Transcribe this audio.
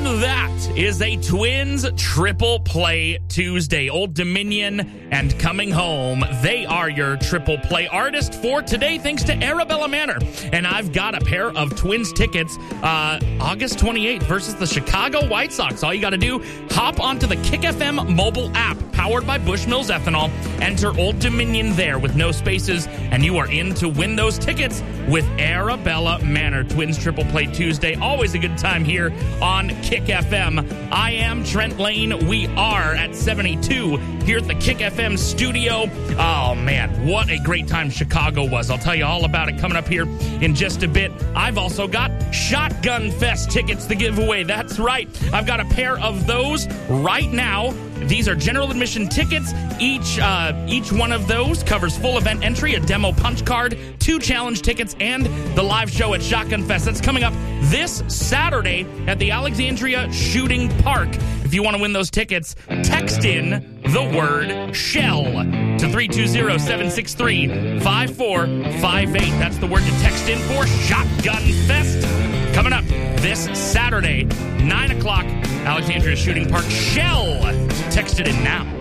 that is a Twins Triple Play Tuesday. Old Dominion and Coming Home. They are your Triple Play artist for today, thanks to Arabella Manor. And I've got a pair of Twins tickets, August 28th versus the Chicago White Sox. All you got to do, hop onto the Kick FM mobile app, powered by Bushmills Ethanol. Enter Old Dominion there with no spaces, and you are in to win those tickets with Arabella Manor. Twins Triple Play Tuesday. Always a good time here on Kick FM. I am Trent Lane. We are at 72 here at the Kick FM studio. Oh, man, what a great time Chicago was. I'll tell you all about it coming up here in just a bit. I've also got Shotgun Fest tickets to give away. That's right. I've got a pair of those right now. These are general admission tickets. Each one of those covers full event entry, a demo punch card, 2 challenge tickets, and the live show at Shotgun Fest. That's coming up this Saturday at the Alexandria Shooting Park. If you want to win those tickets, text in the word SHELL to 320-763-5458. That's the word to text in for Shotgun Fest. Coming up this Saturday, 9 o'clock, Alexandria Shooting Park. SHELL. Text it in now.